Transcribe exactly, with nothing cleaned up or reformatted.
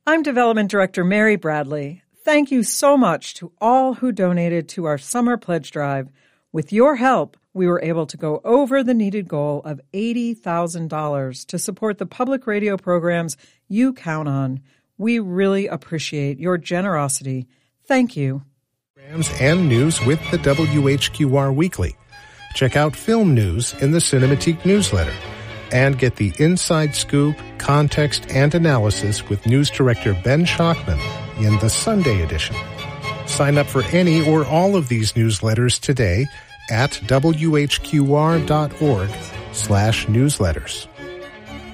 I'm Development Director Mary Bradley. Thank you so much to all who donated to our summer pledge drive. With your help, we were able to go over the needed goal of eighty thousand dollars to support the public radio programs you count on. We really appreciate your generosity. Thank you. And news with the W H Q R Weekly. Check out film news in the Cinematique newsletter and get the inside scoop, context, and analysis with news director Ben Schachman in the Sunday edition. Sign up for any or all of these newsletters today at W H Q R dot org slash newsletters.